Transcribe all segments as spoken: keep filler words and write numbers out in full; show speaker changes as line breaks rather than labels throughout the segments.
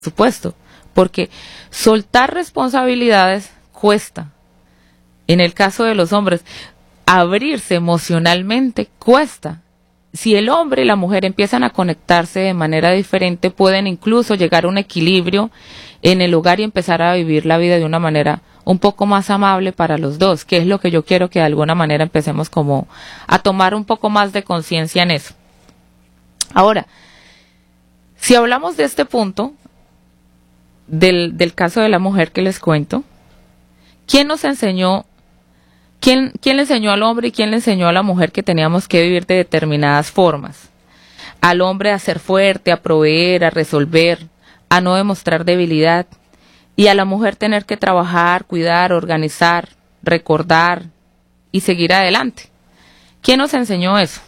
supuesto, porque soltar responsabilidades cuesta. En el caso de los hombres, abrirse emocionalmente cuesta. Si el hombre y la mujer empiezan a conectarse de manera diferente, pueden incluso llegar a un equilibrio en el hogar y empezar a vivir la vida de una manera un poco más amable para los dos, que es lo que yo quiero que de alguna manera empecemos como a tomar un poco más de conciencia en eso. Ahora, si hablamos de este punto, del, del caso de la mujer que les cuento, ¿quién nos enseñó? ¿Quién, ¿Quién le enseñó al hombre y quién le enseñó a la mujer que teníamos que vivir de determinadas formas? Al hombre a ser fuerte, a proveer, a resolver, a no demostrar debilidad. Y a la mujer tener que trabajar, cuidar, organizar, recordar y seguir adelante. ¿Quién nos enseñó eso?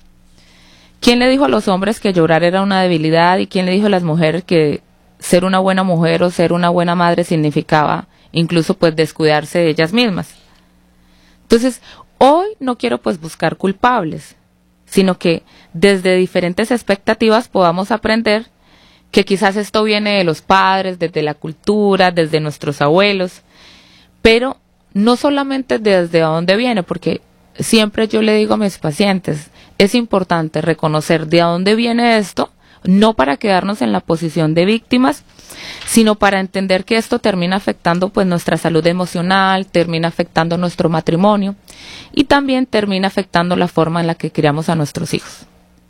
¿Quién le dijo a los hombres que llorar era una debilidad? ¿Y quién le dijo a las mujeres que ser una buena mujer o ser una buena madre significaba incluso pues descuidarse de ellas mismas? Entonces, hoy no quiero pues buscar culpables, sino que desde diferentes expectativas podamos aprender que quizás esto viene de los padres, desde la cultura, desde nuestros abuelos, pero no solamente desde dónde viene, porque siempre yo le digo a mis pacientes, es importante reconocer de dónde viene esto, no para quedarnos en la posición de víctimas, sino para entender que esto termina afectando pues nuestra salud emocional, termina afectando nuestro matrimonio y también termina afectando la forma en la que criamos a nuestros hijos.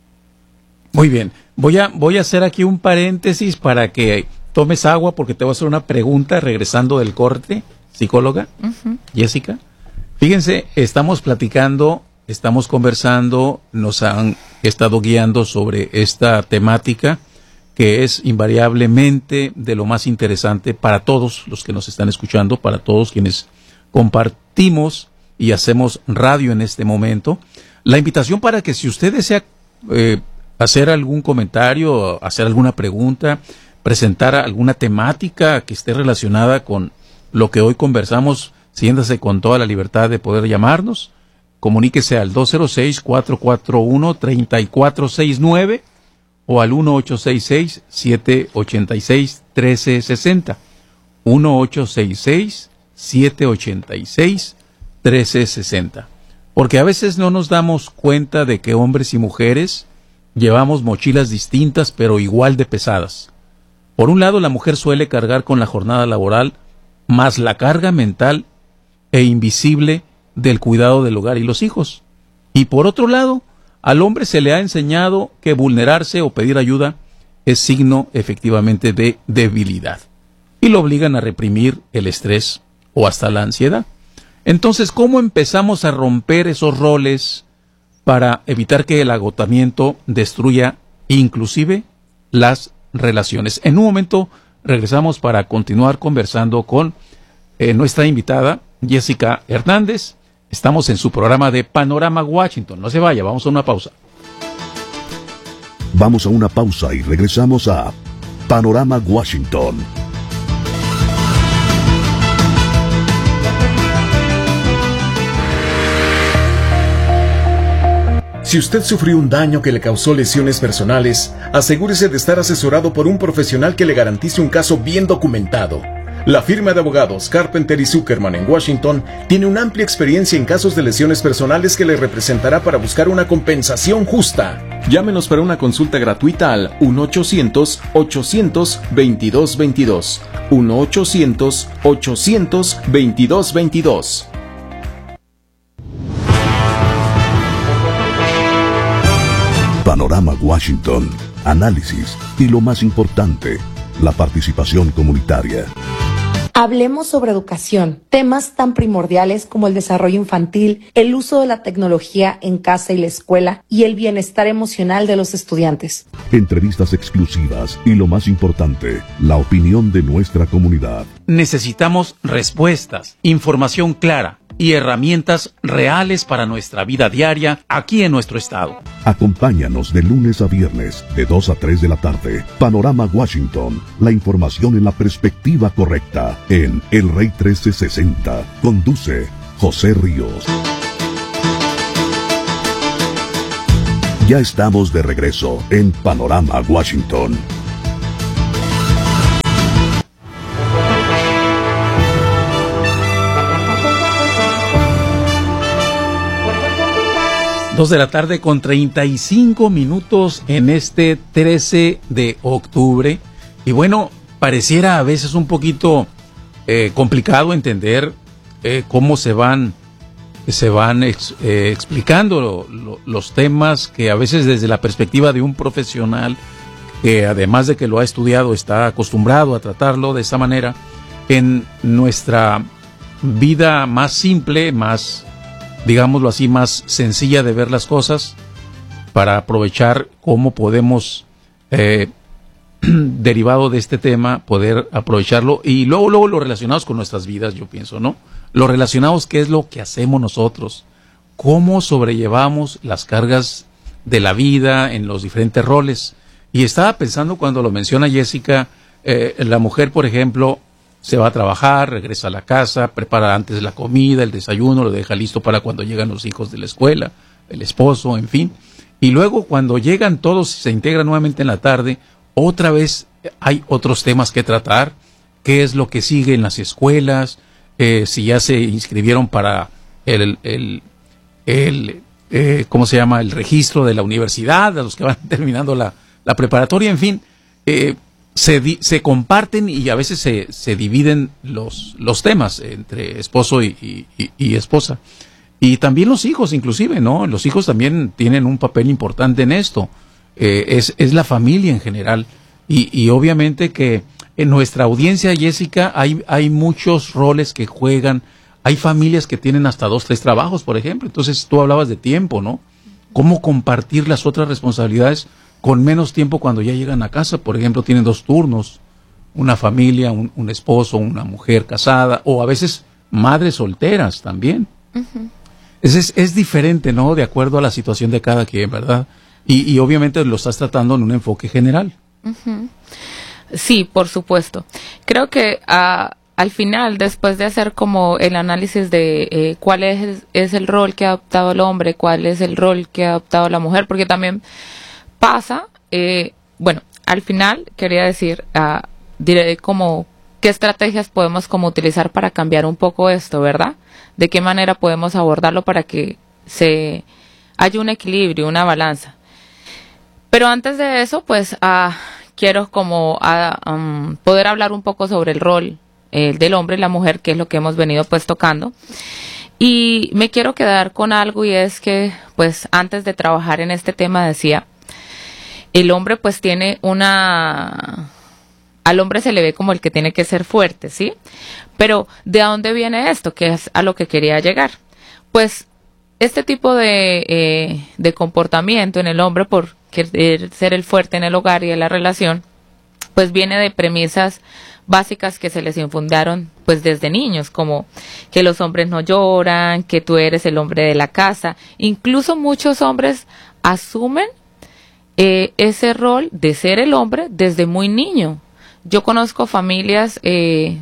Muy bien, voy a, voy a hacer aquí un paréntesis para que tomes agua porque te voy a hacer una pregunta regresando del corte, psicóloga, uh-huh. Jessica. Fíjense, estamos platicando, estamos conversando, nos han estado guiando sobre esta temática que es invariablemente de lo más interesante para todos los que nos están escuchando, para todos quienes compartimos y hacemos radio en este momento. La invitación para que si usted desea eh, hacer algún comentario, hacer alguna pregunta, presentar alguna temática que esté relacionada con lo que hoy conversamos, siéntase con toda la libertad de poder llamarnos. Comuníquese al dos cero seis, cuatro cuatro uno, tres cuatro seis nueve o al uno ocho seis seis, siete ocho seis, uno tres seis cero. uno ocho seis seis, siete ocho seis, uno tres seis cero. Porque a veces no nos damos cuenta de que hombres y mujeres llevamos mochilas distintas pero igual de pesadas. Por un lado, la mujer suele cargar con la jornada laboral más la carga mental e invisible del cuidado del hogar y los hijos. Y por otro lado, al hombre se le ha enseñado que vulnerarse o pedir ayuda es signo efectivamente de debilidad y lo obligan a reprimir el estrés o hasta la ansiedad. Entonces, ¿cómo empezamos a romper esos roles para evitar que el agotamiento destruya inclusive las relaciones? En un momento regresamos para continuar conversando con eh, nuestra invitada Jessica Hernández. Estamos en su programa de Panorama Washington. No se vaya, vamos a una pausa.
Vamos a una pausa y regresamos a Panorama Washington.
Si usted sufrió un daño que le causó lesiones personales, asegúrese de estar asesorado por un profesional que le garantice un caso bien documentado. La firma de abogados Carpenter y Zuckerman en Washington tiene una amplia experiencia en casos de lesiones personales que le representará para buscar una compensación justa. Llámenos para una consulta gratuita al uno ochocientos, ochocientos, veintidós veintidós. uno ochocientos, ochocientos, veintidós veintidós.
Panorama Washington, análisis y lo más importante, la participación comunitaria.
Hablemos sobre educación, temas tan primordiales como el desarrollo infantil, el uso de la tecnología en casa y la escuela y el bienestar emocional de los estudiantes.
Entrevistas exclusivas y lo más importante, la opinión de nuestra comunidad.
Necesitamos respuestas, información clara y herramientas reales para nuestra vida diaria aquí en nuestro estado.
Acompáñanos de lunes a viernes, de dos a tres de la tarde. Panorama Washington, la información en la perspectiva correcta, en El Rey trece sesenta. Conduce José Ríos. Ya estamos de regreso en Panorama Washington.
Dos de la tarde con treinta y cinco minutos en este trece de octubre. Y bueno, pareciera a veces un poquito eh, complicado entender eh, cómo se van, se van ex, eh, explicando lo, lo, los temas que a veces desde la perspectiva de un profesional que además de que lo ha estudiado está acostumbrado a tratarlo de esa manera en nuestra vida más simple, más, digámoslo así, más sencilla de ver las cosas, para aprovechar cómo podemos, eh, derivado de este tema, poder aprovecharlo y luego, luego lo relacionados con nuestras vidas, yo pienso, ¿no? Lo relacionados, ¿qué es lo que hacemos nosotros? ¿Cómo sobrellevamos las cargas de la vida en los diferentes roles? Y estaba pensando cuando lo menciona Jessica, eh, la mujer, por ejemplo, se va a trabajar, regresa a la casa, prepara antes la comida, el desayuno, lo deja listo para cuando llegan los hijos de la escuela, el esposo, en fin. Y luego cuando llegan todos y se integran nuevamente en la tarde, otra vez hay otros temas que tratar. ¿Qué es lo que sigue en las escuelas? Eh, si ya se inscribieron para el, el, el eh, ¿cómo se llama? El registro de la universidad, a los que van terminando la, la preparatoria, en fin. Eh, Se, di, se comparten y a veces se, se dividen los, los temas entre esposo y, y, y esposa. Y también los hijos, inclusive, ¿no? Los hijos también tienen un papel importante en esto. Eh, es, es la familia en general. Y, y obviamente que en nuestra audiencia, Jessica, hay, hay muchos roles que juegan. Hay familias que tienen hasta dos, tres trabajos, por ejemplo. Entonces tú hablabas de tiempo, ¿no? ¿Cómo compartir las otras responsabilidades con menos tiempo cuando ya llegan a casa? Por ejemplo, tienen dos turnos, una familia, un, un esposo, una mujer casada, o a veces madres solteras también. Uh-huh. es, es, es diferente, ¿no? De acuerdo a la situación de cada quien, ¿verdad? Y, y obviamente lo estás tratando en un enfoque general.
Uh-huh. Sí, por supuesto. Creo que uh, al final, después de hacer como el análisis de eh, cuál es, es el rol que ha adoptado el hombre, cuál es el rol que ha adoptado la mujer, porque también pasa, eh, bueno, al final quería decir, uh, diré como qué estrategias podemos como utilizar para cambiar un poco esto, ¿verdad? De qué manera podemos abordarlo para que se haya un equilibrio, una balanza. Pero antes de eso, pues uh, quiero como uh, um, poder hablar un poco sobre el rol eh, del hombre y la mujer, que es lo que hemos venido pues tocando. Y me quiero quedar con algo, y es que pues antes de trabajar en este tema decía, el hombre pues tiene una... Al hombre se le ve como el que tiene que ser fuerte, ¿sí? Pero ¿de dónde viene esto? Que es a lo que quería llegar. Pues este tipo de, eh, de comportamiento en el hombre por querer ser el fuerte en el hogar y en la relación, pues viene de premisas básicas que se les infundaron pues desde niños, como que los hombres no lloran, que tú eres el hombre de la casa. Incluso muchos hombres asumen Eh, ese rol de ser el hombre desde muy niño. Yo conozco familias eh,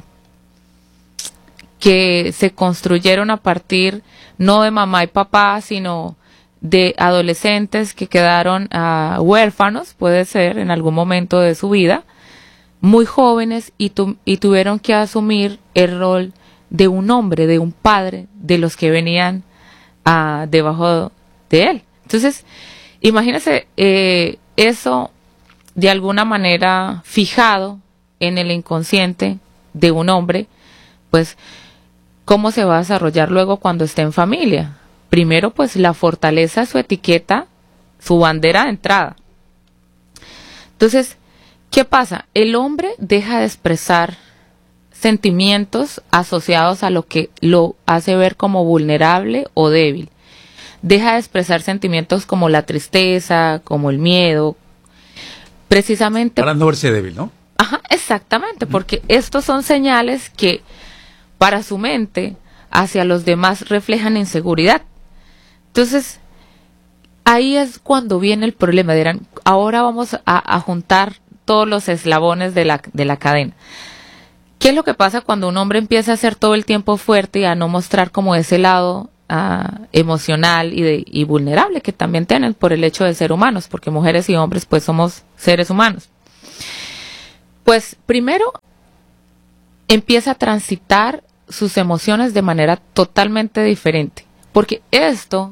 que se construyeron a partir no de mamá y papá, sino de adolescentes que quedaron uh, huérfanos, puede ser, en algún momento de su vida, muy jóvenes, y, tu, y tuvieron que asumir el rol de un hombre, de un padre, de los que venían uh, debajo de él. Entonces, imagínese eh, eso de alguna manera fijado en el inconsciente de un hombre, pues cómo se va a desarrollar luego cuando esté en familia. Primero, pues la fortaleza, su etiqueta, su bandera de entrada. Entonces, ¿qué pasa? El hombre deja de expresar sentimientos asociados a lo que lo hace ver como vulnerable o débil. Deja de expresar sentimientos como la tristeza, como el miedo, precisamente...
Para no verse débil, ¿no?
Ajá, exactamente, porque estos son señales que para su mente hacia los demás reflejan inseguridad. Entonces, ahí es cuando viene el problema. Dirán, ahora vamos a, a juntar todos los eslabones de la, de la cadena. ¿Qué es lo que pasa cuando un hombre empieza a ser todo el tiempo fuerte y a no mostrar como ese lado Uh, emocional y, de, y vulnerable que también tienen por el hecho de ser humanos, porque mujeres y hombres pues somos seres humanos? Pues primero empieza a transitar sus emociones de manera totalmente diferente, porque esto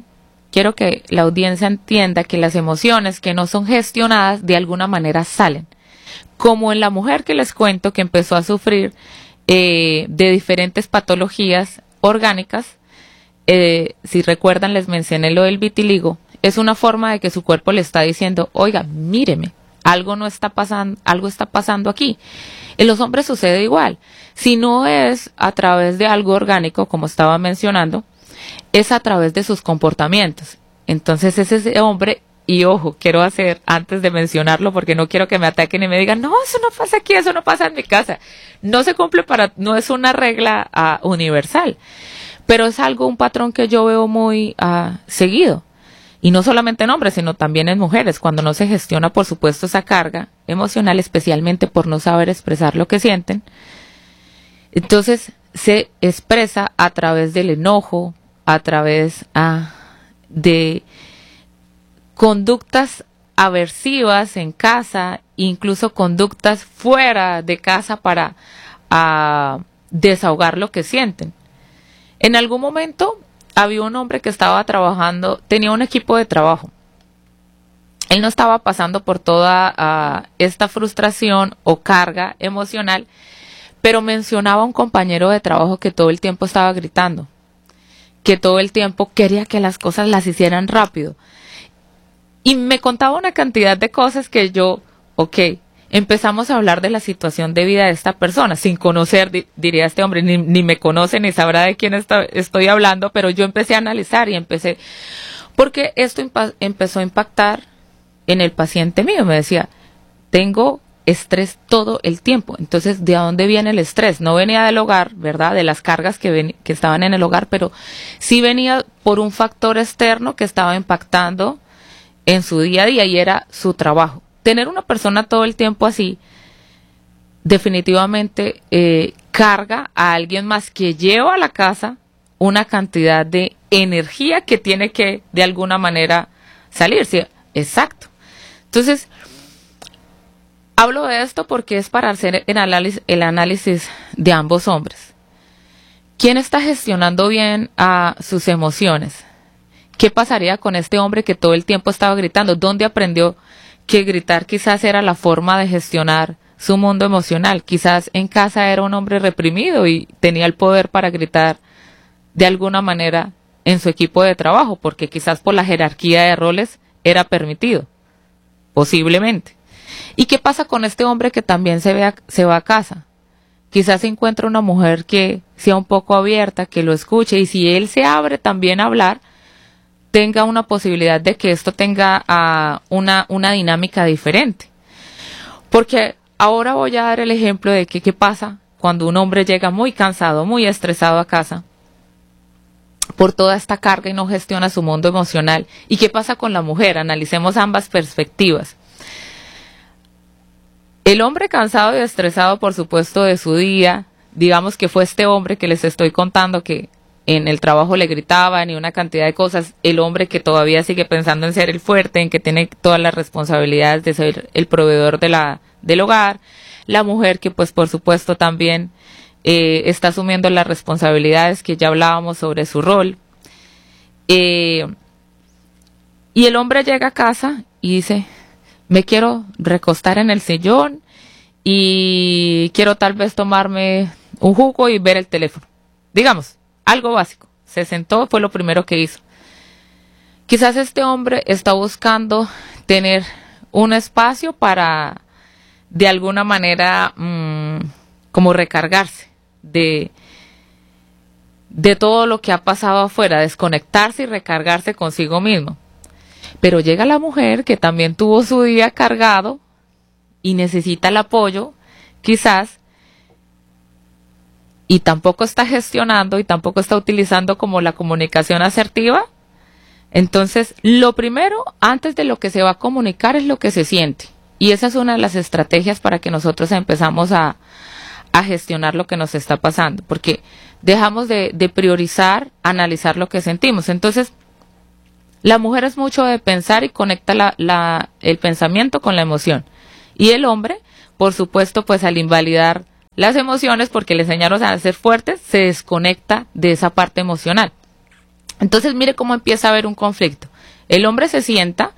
quiero que la audiencia entienda que las emociones que no son gestionadas de alguna manera salen. Como en la mujer que les cuento que empezó a sufrir eh, de diferentes patologías orgánicas, eh, si recuerdan les mencioné lo del vitiligo, es una forma de que su cuerpo le está diciendo, oiga, míreme, algo no está pasando, algo está pasando aquí. En los hombres sucede igual. Si no es a través de algo orgánico, como estaba mencionando, es a través de sus comportamientos. Entonces es ese hombre. Y ojo, quiero hacer, antes de mencionarlo, porque no quiero que me ataquen y me digan, no, eso no pasa aquí, eso no pasa en mi casa. No se cumple para, no es una regla uh, universal, pero es algo, un patrón que yo veo muy uh, seguido. Y no solamente en hombres, sino también en mujeres, cuando no se gestiona, por supuesto, esa carga emocional, especialmente por no saber expresar lo que sienten. Entonces, se expresa a través del enojo, a través uh, de conductas aversivas en casa, incluso conductas fuera de casa para uh, desahogar lo que sienten. En algún momento había un hombre que estaba trabajando, tenía un equipo de trabajo. Él no estaba pasando por toda uh, esta frustración o carga emocional, pero mencionaba a un compañero de trabajo que todo el tiempo estaba gritando, que todo el tiempo quería que las cosas las hicieran rápido. Y me contaba una cantidad de cosas que yo, ok, empezamos a hablar de la situación de vida de esta persona, sin conocer, di, diría este hombre, ni, ni me conoce, ni sabrá de quién está, estoy hablando, pero yo empecé a analizar y empecé, porque esto impa- empezó a impactar en el paciente mío. Me decía, tengo estrés todo el tiempo. Entonces, ¿de dónde viene el estrés? No venía del hogar, ¿verdad? De las cargas que, ven, que estaban en el hogar, pero sí venía por un factor externo que estaba impactando en su día a día, y era su trabajo. Tener una persona todo el tiempo así, definitivamente eh, carga a alguien más que lleva a la casa una cantidad de energía que tiene que de alguna manera salir. ¿Sí? Exacto. Entonces, hablo de esto porque es para hacer el análisis, el análisis de ambos hombres. ¿Quién está gestionando bien a sus emociones? ¿Qué pasaría con este hombre que todo el tiempo estaba gritando? ¿Dónde aprendió que gritar quizás era la forma de gestionar su mundo emocional? Quizás en casa era un hombre reprimido y tenía el poder para gritar de alguna manera en su equipo de trabajo, porque quizás por la jerarquía de roles era permitido, posiblemente. ¿Y qué pasa con este hombre que también se, ve a, se va a casa? Quizás encuentra una mujer que sea un poco abierta, que lo escuche, y si él se abre también a hablar, tenga una posibilidad de que esto tenga uh, una, una dinámica diferente. Porque ahora voy a dar el ejemplo de que qué pasa cuando un hombre llega muy cansado, muy estresado a casa por toda esta carga y no gestiona su mundo emocional. ¿Y qué pasa con la mujer? Analicemos ambas perspectivas. El hombre cansado y estresado, por supuesto, de su día, digamos que fue este hombre que les estoy contando que en el trabajo le gritaban y una cantidad de cosas, el hombre que todavía sigue pensando en ser el fuerte, en que tiene todas las responsabilidades de ser el proveedor de la, del hogar, la mujer que pues por supuesto también eh, está asumiendo las responsabilidades que ya hablábamos sobre su rol, eh, y el hombre llega a casa y dice, me quiero recostar en el sillón y quiero tal vez tomarme un jugo y ver el teléfono, digamos, algo básico. Se sentó, fue lo primero que hizo. Quizás este hombre está buscando tener un espacio para, de alguna manera, mmm, como recargarse de, de todo lo que ha pasado afuera, desconectarse y recargarse consigo mismo. Pero llega la mujer que también tuvo su día cargado y necesita el apoyo, quizás, y tampoco está gestionando y tampoco está utilizando como la comunicación asertiva. Entonces, lo primero, antes de lo que se va a comunicar, es lo que se siente. Y esa es una de las estrategias para que nosotros empezamos a, a gestionar lo que nos está pasando, porque dejamos de, de priorizar, analizar lo que sentimos. Entonces, la mujer es mucho de pensar y conecta la, la, el pensamiento con la emoción. Y el hombre, por supuesto, pues al invalidar las emociones, porque le enseñaron a ser fuertes, se desconecta de esa parte emocional. Entonces mire cómo empieza a haber un conflicto. El hombre se sienta,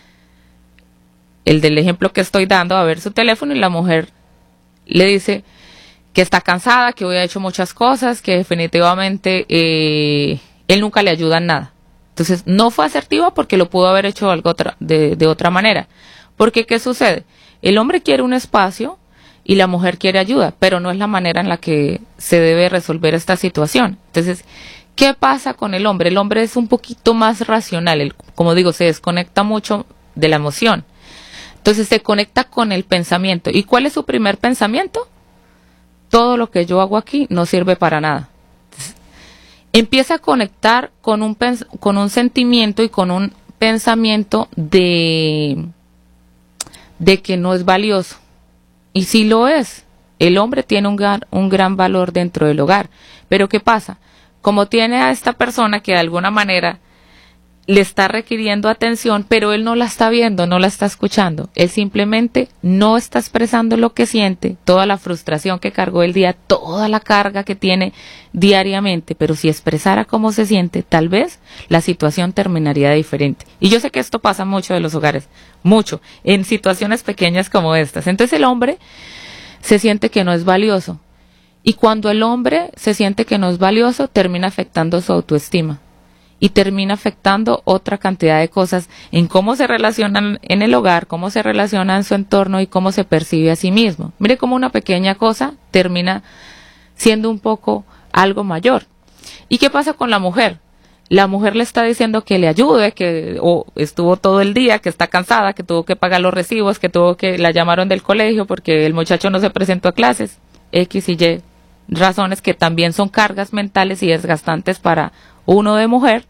el del ejemplo que estoy dando, a ver su teléfono y la mujer le dice que está cansada, que hoy ha hecho muchas cosas, que definitivamente eh, él nunca le ayuda en nada. Entonces no fue asertiva porque lo pudo haber hecho algo otra, de, de otra manera. Porque ¿qué sucede? El hombre quiere un espacio y la mujer quiere ayuda, pero no es la manera en la que se debe resolver esta situación. Entonces, ¿qué pasa con el hombre? El hombre es un poquito más racional, él, como digo, se desconecta mucho de la emoción. Entonces se conecta con el pensamiento. ¿Y cuál es su primer pensamiento? Todo lo que yo hago aquí no sirve para nada. Entonces, empieza a conectar con un, pens- con un sentimiento y con un pensamiento de, de que no es valioso. Y sí lo es. El hombre tiene un gran, un gran valor dentro del hogar. Pero ¿qué pasa? Como tiene a esta persona que de alguna manera le está requiriendo atención, pero él no la está viendo, no la está escuchando. Él simplemente no está expresando lo que siente, toda la frustración que cargó el día, toda la carga que tiene diariamente. Pero si expresara cómo se siente, tal vez la situación terminaría diferente. Y yo sé que esto pasa mucho en los hogares, mucho, en situaciones pequeñas como estas. Entonces el hombre se siente que no es valioso. Y cuando el hombre se siente que no es valioso, termina afectando su autoestima. Y termina afectando otra cantidad de cosas en cómo se relacionan en el hogar, cómo se relaciona en su entorno y cómo se percibe a sí mismo. Mire cómo una pequeña cosa termina siendo un poco algo mayor. ¿Y qué pasa con la mujer? La mujer le está diciendo que le ayude, que o estuvo todo el día, que está cansada, que tuvo que pagar los recibos, que tuvo que la llamaron del colegio porque el muchacho no se presentó a clases, X y Y razones que también son cargas mentales y desgastantes para uno de mujer,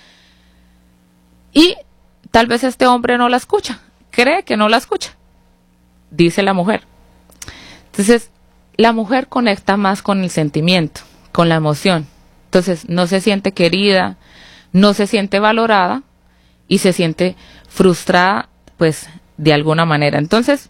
y tal vez este hombre no la escucha, cree que no la escucha, dice la mujer. Entonces, la mujer conecta más con el sentimiento, con la emoción. Entonces, no se siente querida, no se siente valorada y se siente frustrada, pues, de alguna manera. Entonces,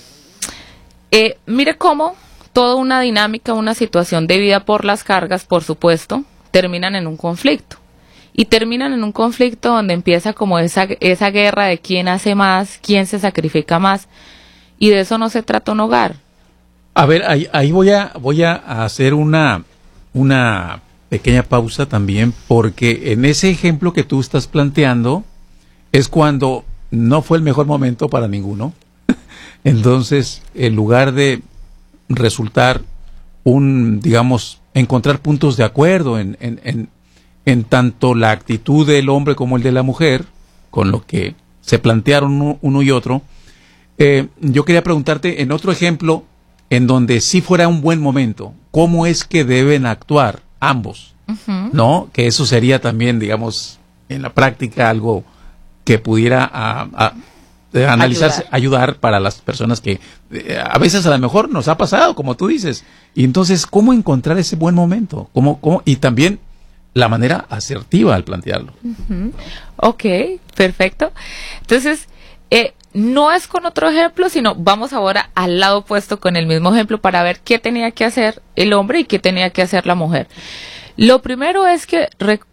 eh, mire cómo toda una dinámica, una situación de vida por las cargas, por supuesto, terminan en un conflicto. Y terminan en un conflicto donde empieza como esa, esa guerra de quién hace más, quién se sacrifica más. Y de eso no se trata un hogar.
A ver, ahí, ahí voy a voy a hacer una, una pequeña pausa también, porque en ese ejemplo que tú estás planteando es cuando no fue el mejor momento para ninguno. Entonces, en lugar de resultar un, digamos, encontrar puntos de acuerdo en, en, en, en tanto la actitud del hombre como el de la mujer, con lo que se plantearon uno, uno y otro, eh, yo quería preguntarte en otro ejemplo en donde sí fuera un buen momento, ¿cómo es que deben actuar ambos? Uh-huh. ¿No? Que eso sería también, digamos, en la práctica algo que pudiera a, a, a analizarse, ayudar. ayudar para las personas que eh, a veces a lo mejor nos ha pasado, como tú dices. Y entonces, ¿cómo encontrar ese buen momento? ¿Cómo, cómo? Y también la manera asertiva al plantearlo.
Uh-huh. Ok, perfecto. Entonces, eh, no es con otro ejemplo, sino vamos ahora al lado opuesto con el mismo ejemplo para ver qué tenía que hacer el hombre y qué tenía que hacer la mujer. Lo primero es que rec-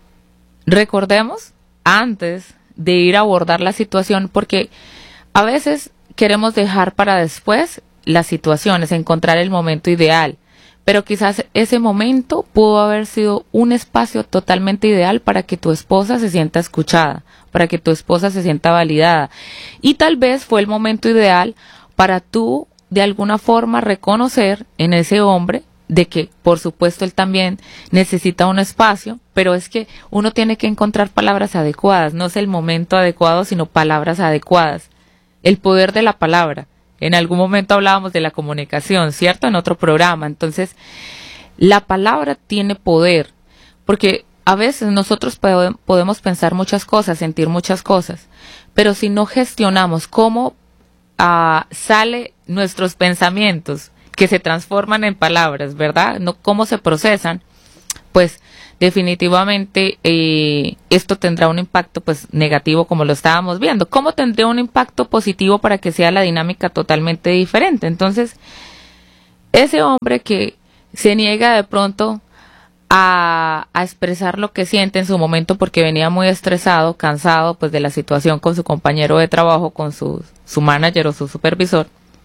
recordemos antes de ir a abordar la situación, porque a veces queremos dejar para después las situaciones, encontrar el momento ideal, pero quizás ese momento pudo haber sido un espacio totalmente ideal para que tu esposa se sienta escuchada, para que tu esposa se sienta validada, y tal vez fue el momento ideal para tú de alguna forma reconocer en ese hombre de que, por supuesto, él también necesita un espacio, pero es que uno tiene que encontrar palabras adecuadas, no es el momento adecuado, sino palabras adecuadas. El poder de la palabra. En algún momento hablábamos de la comunicación, ¿cierto? En otro programa. Entonces, la palabra tiene poder, porque a veces nosotros pod- podemos pensar muchas cosas, sentir muchas cosas, pero si no gestionamos cómo uh, sale nuestros pensamientos, que se transforman en palabras, ¿verdad? No cómo se procesan, pues definitivamente eh, esto tendrá un impacto pues negativo, como lo estábamos viendo. ¿Cómo tendría un impacto positivo para que sea la dinámica totalmente diferente? Entonces, ese hombre que se niega de pronto a, a expresar lo que siente en su momento porque venía muy estresado, cansado pues de la situación con su compañero de trabajo, con su, su manager o su supervisor.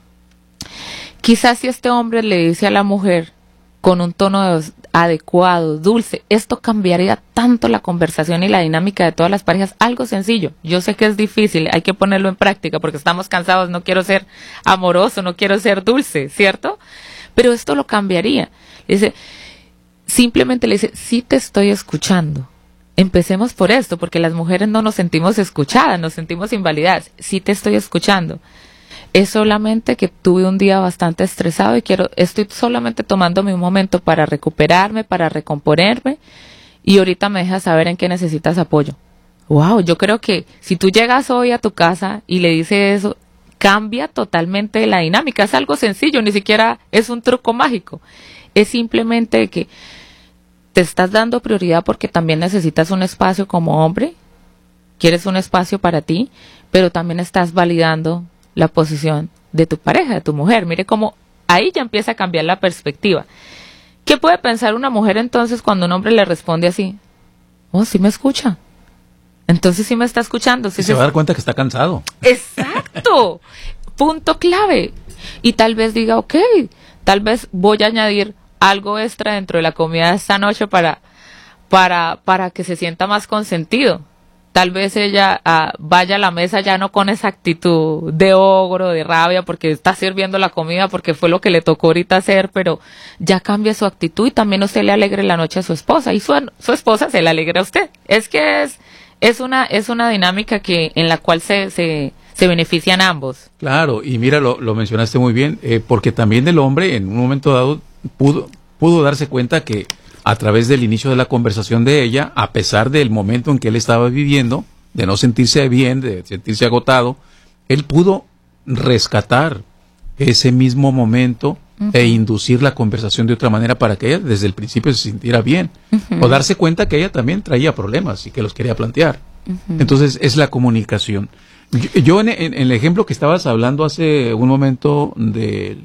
Quizás si este hombre le dice a la mujer con un tono de, adecuado, dulce, esto cambiaría tanto la conversación y la dinámica de todas las parejas. Algo sencillo. Yo sé que es difícil, hay que ponerlo en práctica porque estamos cansados, no quiero ser amoroso, no quiero ser dulce, ¿cierto? Pero esto lo cambiaría. Dice, simplemente le dice, sí te estoy escuchando. Empecemos por esto, porque las mujeres no nos sentimos escuchadas, nos sentimos invalidadas. Sí te estoy escuchando. Es solamente que tuve un día bastante estresado y quiero, estoy solamente tomándome un momento para recuperarme, para recomponerme, y ahorita me dejas saber en qué necesitas apoyo. Wow, yo creo que si tú llegas hoy a tu casa y le dices eso, cambia totalmente la dinámica. Es algo sencillo, ni siquiera es un truco mágico. Es simplemente que te estás dando prioridad porque también necesitas un espacio como hombre, quieres un espacio para ti, pero también estás validando la posición de tu pareja, de tu mujer. Mire cómo ahí ya empieza a cambiar la perspectiva. ¿Qué puede pensar una mujer entonces cuando un hombre le responde así? Oh, sí me escucha. Entonces sí me está escuchando. Sí
se, se va a dar cuenta que está cansado.
Exacto. Punto clave. Y tal vez diga, ok, tal vez voy a añadir algo extra dentro de la comida de esta noche para, para, para que se sienta más consentido. Tal vez ella uh, vaya a la mesa ya no con esa actitud de ogro, de rabia, porque está sirviendo la comida, porque fue lo que le tocó ahorita hacer, pero ya cambia su actitud y también usted le alegre la noche a su esposa y su, su esposa se le alegra a usted. Es que es, es una, es una dinámica que, en la cual se, se, se benefician ambos.
Claro, y mira, lo, lo mencionaste muy bien, eh, porque también el hombre en un momento dado pudo, pudo darse cuenta que a través del inicio de la conversación de ella, a pesar del momento en que él estaba viviendo, de no sentirse bien, de sentirse agotado, él pudo rescatar ese mismo momento uh-huh. e inducir la conversación de otra manera para que ella desde el principio se sintiera bien, uh-huh. o darse cuenta que ella también traía problemas y que los quería plantear. Uh-huh. Entonces es la comunicación. Yo, yo en, en, en el ejemplo que estabas hablando hace un momento de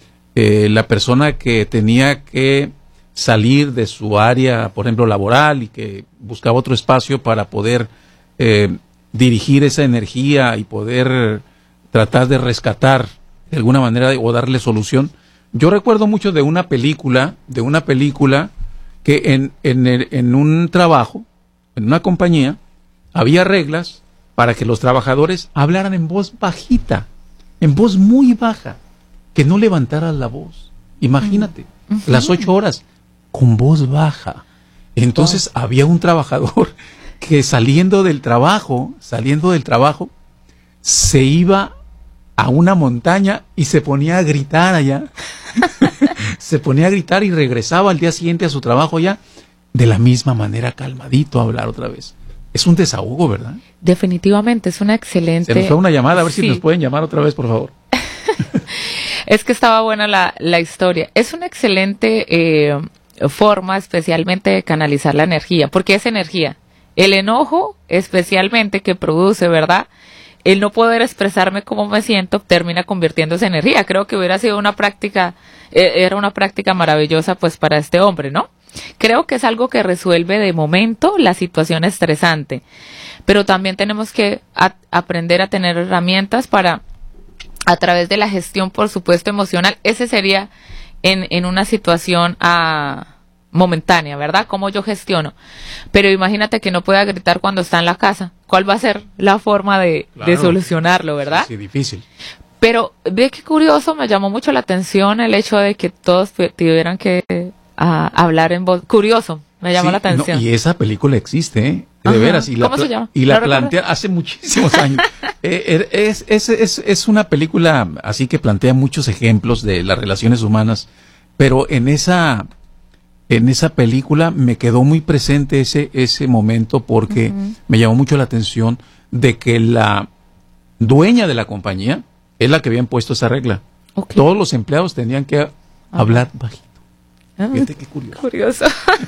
eh, la persona que tenía que salir de su área, por ejemplo, laboral, y que buscaba otro espacio para poder eh, dirigir esa energía y poder tratar de rescatar de alguna manera o darle solución. Yo recuerdo mucho de una película, de una película que en, en, el, en un trabajo, en una compañía, había reglas para que los trabajadores hablaran en voz bajita, en voz muy baja, que no levantaran la voz. Imagínate, uh-huh. las ocho horas con voz baja. Entonces oh. había un trabajador que saliendo del trabajo, saliendo del trabajo, se iba a una montaña y se ponía a gritar allá. Se ponía a gritar y regresaba al día siguiente a su trabajo ya de la misma manera, calmadito, a hablar otra vez. Es un desahogo, ¿verdad?
Definitivamente, es una excelente...
Se nos fue una llamada, a ver sí. si nos pueden llamar otra vez, por favor.
Es que estaba buena la, la historia. Es una excelente... Eh, forma especialmente de canalizar la energía, porque es energía. El enojo especialmente que produce, ¿verdad? El no poder expresarme cómo me siento termina convirtiéndose en energía. Creo que hubiera sido una práctica, eh, era una práctica maravillosa pues para este hombre, ¿no? Creo que es algo que resuelve de momento la situación estresante, pero también tenemos que a, aprender a tener herramientas para, a través de la gestión, por supuesto, emocional. Ese sería En, en una situación uh, momentánea, ¿verdad? ¿Cómo yo gestiono? Pero imagínate que no pueda gritar cuando está en la casa. ¿Cuál va a ser la forma de, claro. de solucionarlo, verdad?
Sí, sí, difícil.
Pero ve qué curioso, me llamó mucho la atención el hecho de que todos tuvieran que uh, hablar en voz. Curioso, me llamó
sí,
la atención.
No, y esa película existe, ¿eh? De
Ajá.
veras. Y
¿Cómo
la,
se llama?
Y la plantea hace muchísimos años. eh, es, es, es, es una película así que plantea muchos ejemplos de las relaciones humanas, pero en esa en esa película me quedó muy presente ese ese momento porque uh-huh. me llamó mucho la atención de que la dueña de la compañía es la que había impuesto esa regla. Okay. Todos los empleados tenían que uh-huh. hablar bajito. Uh-huh. Fíjate qué curioso.
Curioso.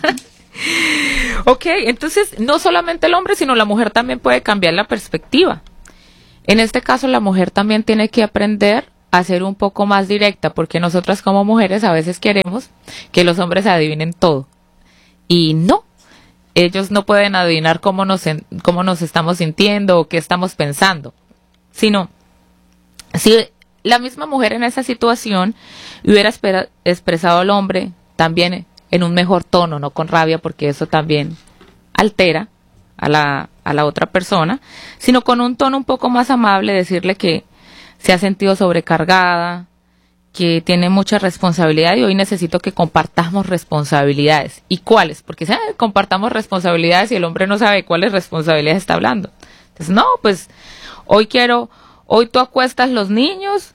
Ok, entonces no solamente el hombre, sino la mujer también puede cambiar la perspectiva. En este caso, la mujer también tiene que aprender a ser un poco más directa, porque nosotras como mujeres a veces queremos que los hombres adivinen todo. Y no, ellos no pueden adivinar cómo nos, cómo nos estamos sintiendo o qué estamos pensando, sino si la misma mujer en esa situación hubiera espera, expresado al hombre también en un mejor tono, no con rabia, porque eso también altera a la, a la otra persona, sino con un tono un poco más amable, decirle que se ha sentido sobrecargada, que tiene mucha responsabilidad y hoy necesito que compartamos responsabilidades. ¿Y cuáles? Porque si compartamos responsabilidades y el hombre no sabe cuáles responsabilidades está hablando. Entonces, no, pues hoy quiero, hoy tú acuestas los niños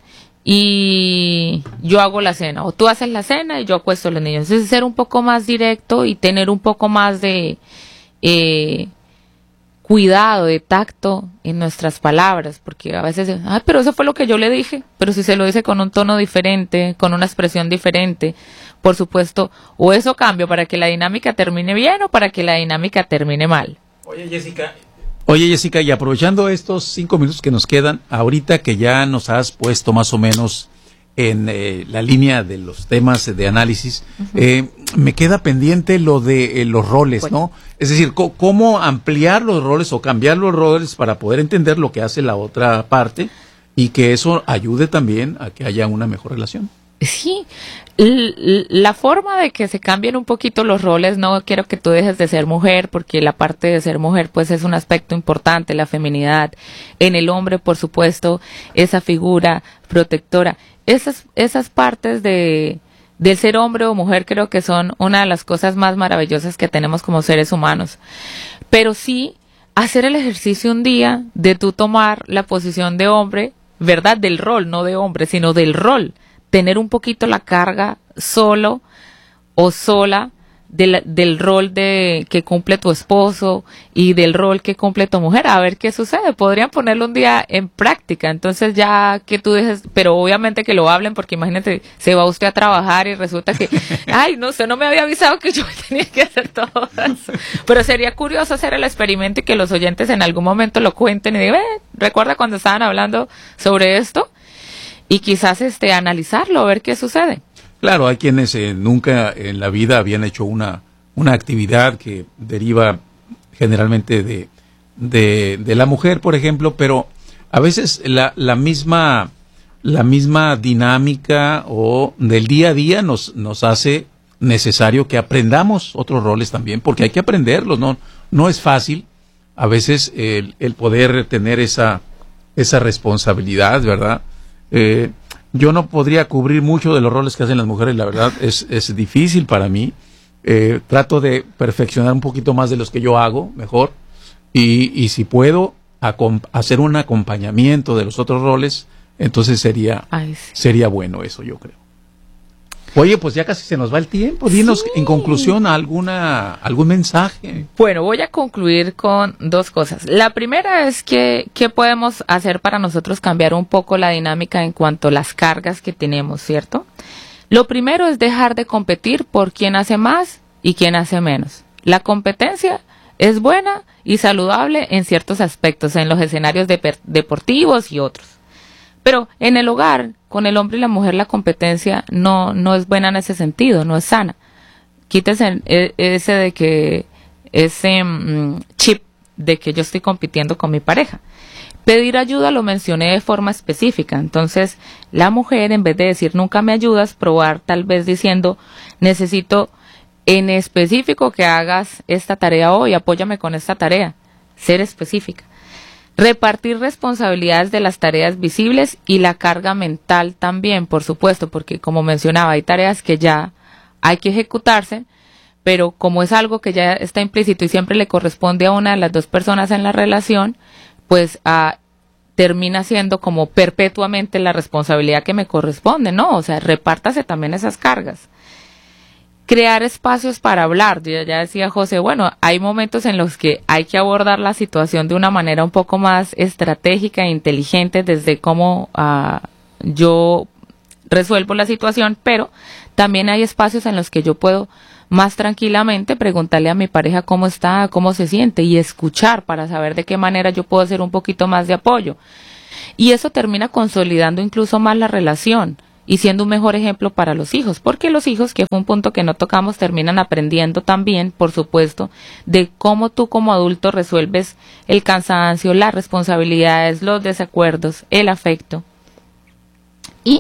y yo hago la cena, o tú haces la cena y yo acuesto los niños. Entonces, ser un poco más directo y tener un poco más de eh, cuidado, de tacto en nuestras palabras, porque a veces, ah, pero eso fue lo que yo le dije, pero si se lo dice con un tono diferente, con una expresión diferente, por supuesto, o eso cambia para que la dinámica termine bien o para que la dinámica termine mal.
Oye, Jessica, oye, Jessica, y aprovechando estos cinco minutos que nos quedan, ahorita que ya nos has puesto más o menos en eh, la línea de los temas de análisis, uh-huh. eh, me queda pendiente lo de eh, los roles, bueno. ¿no? Es decir, co- cómo ampliar los roles o cambiar los roles para poder entender lo que hace la otra parte y que eso ayude también a que haya una mejor relación.
Sí, L- la forma de que se cambien un poquito los roles, no quiero que tú dejes de ser mujer, porque la parte de ser mujer pues es un aspecto importante, la feminidad. En el hombre, por supuesto, esa figura protectora. Esas, esas partes de, del ser hombre o mujer creo que son una de las cosas más maravillosas que tenemos como seres humanos. Pero sí, hacer el ejercicio un día de tú tomar la posición de hombre, ¿verdad? Del rol, no de hombre, sino del rol. Tener un poquito la carga solo o sola del, del rol de que cumple tu esposo y del rol que cumple tu mujer, a ver qué sucede. Podrían ponerlo un día en práctica, entonces ya que tú dejes, pero obviamente que lo hablen, porque imagínate, se va usted a trabajar y resulta que, ay, no, usted no me había avisado que yo tenía que hacer todo eso. Pero sería curioso hacer el experimento y que los oyentes en algún momento lo cuenten y digan, eh, ¿recuerda cuando estaban hablando sobre esto? Y quizás este analizarlo, a ver qué sucede.
Claro, hay quienes eh, nunca en la vida habían hecho una, una actividad que deriva generalmente de, de, de la mujer, por ejemplo, pero a veces la, la misma la misma dinámica o del día a día nos, nos hace necesario que aprendamos otros roles también, porque hay que aprenderlos, no, no es fácil a veces el, el poder tener esa, esa responsabilidad, ¿verdad? Eh, yo no podría cubrir mucho de los roles que hacen las mujeres, la verdad, es, es difícil para mí. Eh, trato de perfeccionar un poquito más de los que yo hago, mejor, y, y si puedo acom- hacer un acompañamiento de los otros roles, entonces sería,
Ay, sí.
sería bueno eso, yo creo. Oye, pues ya casi se nos va el tiempo. Dinos sí. en conclusión alguna algún mensaje.
Bueno, voy a concluir con dos cosas. La primera es que qué podemos hacer para nosotros cambiar un poco la dinámica en cuanto a las cargas que tenemos, ¿cierto? Lo primero es dejar de competir por quién hace más y quién hace menos. La competencia es buena y saludable en ciertos aspectos, en los escenarios de per- deportivos y otros. Pero en el hogar, con el hombre y la mujer, la competencia no, no es buena en ese sentido, no es sana. Quítese ese de que, ese um, chip de que yo estoy compitiendo con mi pareja. Pedir ayuda lo mencioné de forma específica. Entonces, la mujer, en vez de decir nunca me ayudas, probar tal vez diciendo necesito en específico que hagas esta tarea hoy, apóyame con esta tarea. Ser específica. Repartir responsabilidades de las tareas visibles y la carga mental también, por supuesto, porque como mencionaba, hay tareas que ya hay que ejecutarse, pero como es algo que ya está implícito y siempre le corresponde a una de las dos personas en la relación, pues ah, termina siendo como perpetuamente la responsabilidad que me corresponde, ¿no? O sea, repártase también esas cargas. Crear espacios para hablar. Ya, ya decía José, bueno, hay momentos en los que hay que abordar la situación de una manera un poco más estratégica e inteligente desde cómo uh, yo resuelvo la situación, pero también hay espacios en los que yo puedo más tranquilamente preguntarle a mi pareja cómo está, cómo se siente y escuchar para saber de qué manera yo puedo hacer un poquito más de apoyo. Y eso termina consolidando incluso más la relación. y siendo un mejor ejemplo para los hijos, porque los hijos, que fue un punto que no tocamos, terminan aprendiendo también, por supuesto, de cómo tú como adulto resuelves el cansancio, las responsabilidades, los desacuerdos, el afecto, y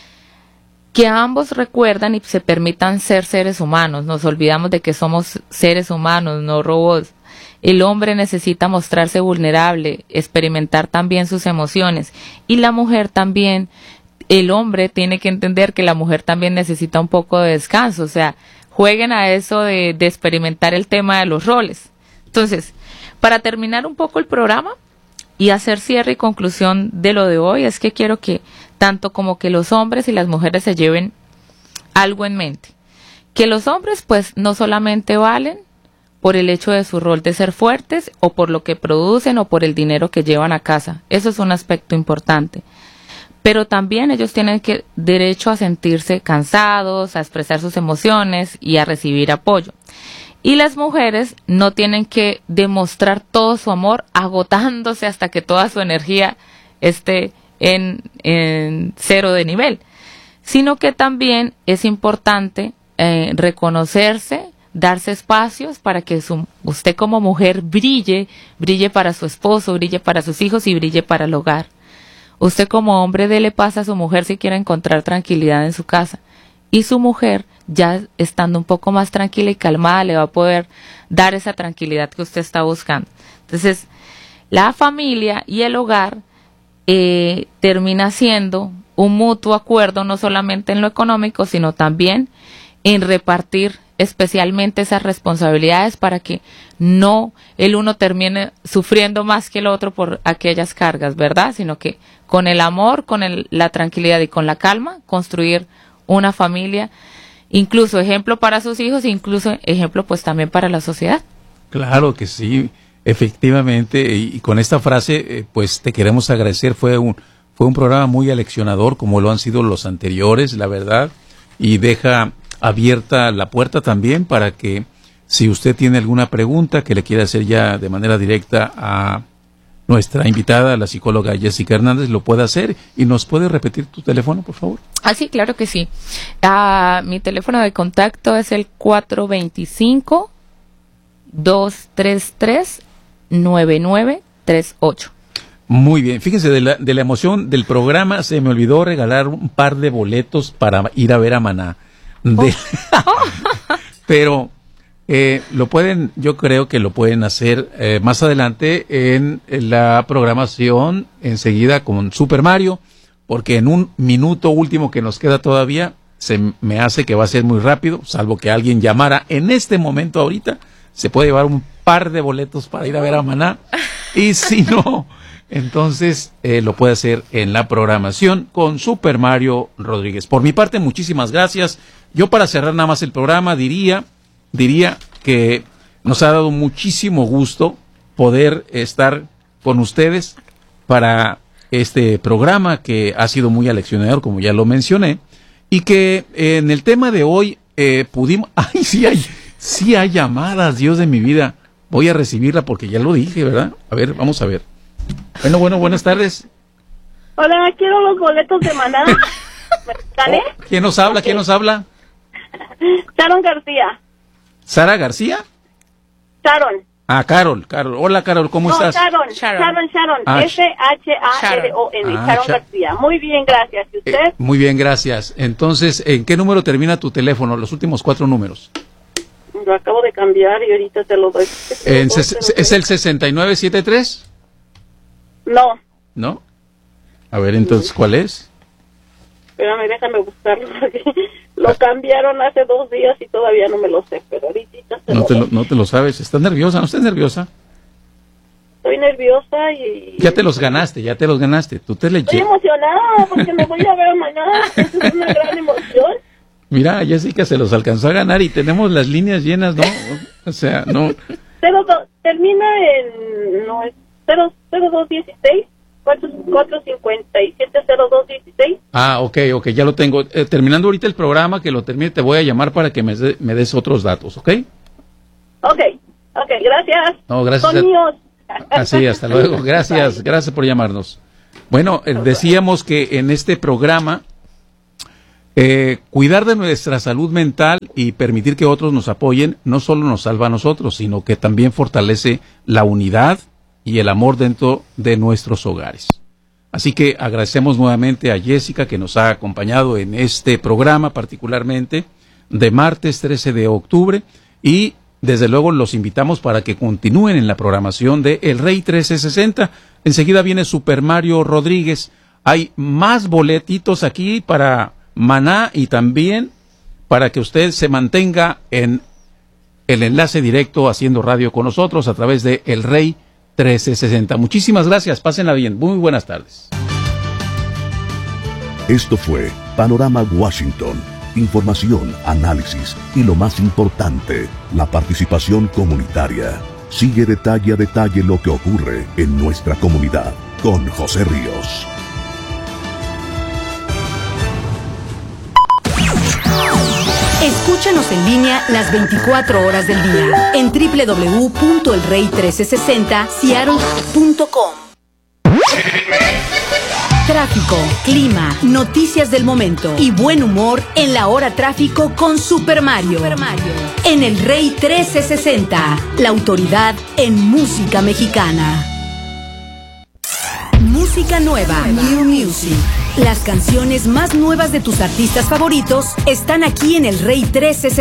que ambos recuerdan y se permitan ser seres humanos. Nos olvidamos de que somos seres humanos, no robots. El hombre necesita mostrarse vulnerable, experimentar también sus emociones, y la mujer también. El hombre tiene que entender que la mujer también necesita un poco de descanso. O sea, jueguen a eso de, de experimentar el tema de los roles. Entonces, para terminar un poco el programa y hacer cierre y conclusión de lo de hoy, es que quiero que tanto como que los hombres y las mujeres se lleven algo en mente. Que los hombres pues no solamente valen por el hecho de su rol de ser fuertes o por lo que producen o por el dinero que llevan a casa. Eso es un aspecto importante. Pero también ellos tienen que, derecho a sentirse cansados, a expresar sus emociones y a recibir apoyo. Y las mujeres no tienen que demostrar todo su amor agotándose hasta que toda su energía esté en, en cero de nivel, sino que también es importante eh, reconocerse, darse espacios para que su, usted como mujer brille, brille para su esposo, brille para sus hijos y brille para el hogar. Usted como hombre dele paz a su mujer si quiere encontrar tranquilidad en su casa, y su mujer, ya estando un poco más tranquila y calmada, le va a poder dar esa tranquilidad que usted está buscando. Entonces, la familia y el hogar eh, termina siendo un mutuo acuerdo, no solamente en lo económico, sino también en repartir especialmente esas responsabilidades para que no el uno termine sufriendo más que el otro por aquellas cargas, ¿verdad? Sino que con el amor, con el, la tranquilidad y con la calma, construir una familia, incluso ejemplo para sus hijos, incluso ejemplo pues también para la sociedad.
Claro que sí, efectivamente, y, y con esta frase eh, pues te queremos agradecer. Fue un, fue un programa muy aleccionador, como lo han sido los anteriores, la verdad, y deja abierta la puerta también para que si usted tiene alguna pregunta que le quiera hacer ya de manera directa a nuestra invitada, la psicóloga Jessica Hernández, lo puede hacer. ¿Y nos puede repetir tu teléfono, por favor?
Ah, sí, claro que sí. Uh, mi teléfono de contacto es el cuatro dos cinco, dos tres tres, nueve nueve tres ocho.
Muy bien, fíjense, de la, de la emoción del programa se me olvidó regalar un par de boletos para ir a ver a Maná. De... Oh. Pero eh, lo pueden, yo creo que lo pueden hacer eh, más adelante en, en la programación, enseguida con Super Mario, porque en un minuto último que nos queda todavía, se me hace que va a ser muy rápido, salvo que alguien llamara en este momento ahorita, se puede llevar un par de boletos para ir a ver a Maná, y si no, entonces eh, lo puede hacer en la programación con Super Mario Rodríguez. Por mi parte, muchísimas gracias. Yo, para cerrar nada más el programa, diría, diría que nos ha dado muchísimo gusto poder estar con ustedes para este programa que ha sido muy aleccionador, como ya lo mencioné, y que eh, en el tema de hoy eh, pudimos... ¡Ay, sí hay, sí hay llamadas, Dios de mi vida! Voy a recibirla porque ya lo dije, ¿verdad? A ver, vamos a ver. Bueno, bueno, buenas tardes.
Hola, quiero los boletos de Maná. ¿Sale?
Oh, ¿quién nos habla? ¿Quién nos habla?
Sharon García.
¿Sara García?
Sharon.
Ah, Carol, Carol. Hola, Carol, ¿cómo
no,
estás?
Sharon, Sharon, Sharon, Sharon.
Ah,
S H A R O N,
ah,
Sharon
Sha-
García. Muy bien, gracias. ¿Y usted?
Eh, muy bien, gracias. Entonces, ¿en qué número termina tu teléfono? Los últimos cuatro números.
Lo acabo de cambiar y ahorita te lo doy.
En ses- ¿Es el sesenta y nueve setenta y tres?
No.
¿No? A ver, entonces, ¿cuál es?
Espérame, déjame buscarlo. Porque lo cambiaron hace dos días y todavía no me lo sé, pero ahorita te
No
lo
te
doy.
lo, no te lo sabes. ¿Estás nerviosa? ¿No estás nerviosa?
Estoy nerviosa y...
Ya te los ganaste, ya te los ganaste. Tú te le
Estoy
lle-
emocionada porque me voy a ver mañana. Esa es una gran emoción.
Mira, Jessica se los alcanzó a ganar y tenemos las líneas llenas, ¿no? O sea, no...
Cero do- termina en... No, es cero dos dieciséis, cuatro cincuenta y siete cero dos dieciséis.
Ah, ok, ok, ya lo tengo. Eh, terminando ahorita el programa, que lo termine, te voy a llamar para que me, de- me des otros datos, ¿ok?
Ok, ok, gracias.
No, gracias
Son
a-
míos.
Así, hasta luego. Gracias, gracias por llamarnos. Bueno, eh, decíamos que en este programa Eh, cuidar de nuestra salud mental y permitir que otros nos apoyen no solo nos salva a nosotros, sino que también fortalece la unidad y el amor dentro de nuestros hogares. Así que agradecemos nuevamente a Jessica que nos ha acompañado en este programa, particularmente de martes trece de octubre, y desde luego los invitamos para que continúen en la programación de El Rey trece sesenta. Enseguida viene Super Mario Rodríguez. Hay más boletitos aquí para Maná y también para que usted se mantenga en el enlace directo haciendo radio con nosotros a través de El Rey trece sesenta. Muchísimas gracias, pásenla bien, muy buenas tardes.
Esto fue Panorama Washington. Información, análisis y lo más importante, la participación comunitaria. Sigue detalle a detalle lo que ocurre en nuestra comunidad con José Ríos.
Escúchanos en línea las veinticuatro horas del día en doble u doble u doble u punto el rey trece sesenta seattle punto com. Tráfico, clima, noticias del momento y buen humor en la hora tráfico con Super Mario. Super Mario. En El Rey trece sesenta, la autoridad en música mexicana. Música nueva, New Music. Las canciones más nuevas de tus artistas favoritos están aquí en El Rey trece sesenta.